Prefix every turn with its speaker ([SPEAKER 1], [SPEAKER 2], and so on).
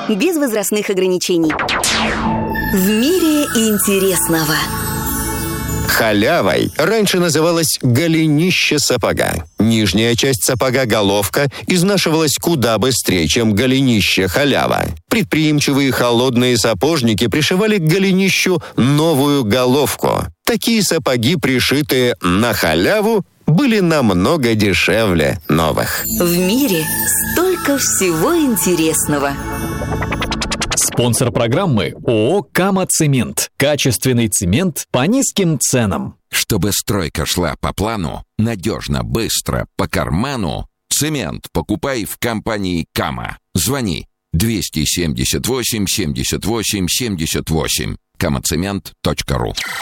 [SPEAKER 1] без возрастных ограничений. В мире интересного.
[SPEAKER 2] Халявой раньше называлось голенище сапога. Нижняя часть сапога, головка, изнашивалась куда быстрее, чем голенище халява. Предприимчивые холодные сапожники пришивали к голенищу новую головку. Такие сапоги, пришитые на халяву, были намного дешевле новых.
[SPEAKER 1] В мире столько всего интересного.
[SPEAKER 3] Спонсор программы ООО «Кама-Цемент». Качественный цемент по низким ценам.
[SPEAKER 4] Чтобы стройка шла по плану, надежно, быстро, по карману, цемент покупай в компании «Кама». Звони 278 78 78. kamacement.ru.